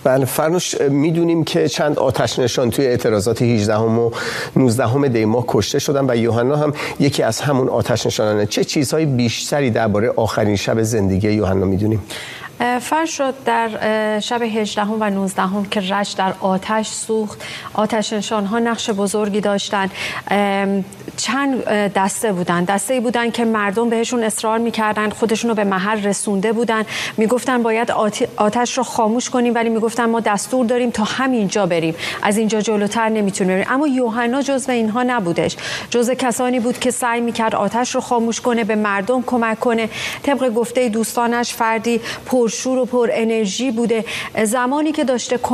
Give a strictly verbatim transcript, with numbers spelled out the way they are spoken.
بله فرنوش، میدونیم که چند آتش نشان توی اعتراضات هجدهم و نوزدهم دی ماه کشته شدن و یوحنا هم یکی از همون آتش نشانانه. چه چیزهای بیشتری درباره آخرین شب زندگی یوحنا میدونیم؟ فرشاد، در شب هجدهم و نوزدهم که رشت در آتش سوخت، آتش نشان‌ها نقش بزرگی داشتن. چند دسته بودن دسته بودن که مردم بهشون اصرار میکردن، خودشون رو به محل رسونده بودن، میگفتن باید آتش رو خاموش کنیم، ولی میگفتن ما دستور داریم تا همینجا بریم، از اینجا جلوتر نمیتونیم بریم. اما یوحنا جزو اینها نبودش، جزو کسانی بود که سعی میکرد آتش رو خاموش کنه، به مردم کمک کنه. طبق گفته دوستانش فردی پرشور و پر انرژی بوده. زمانی که داشته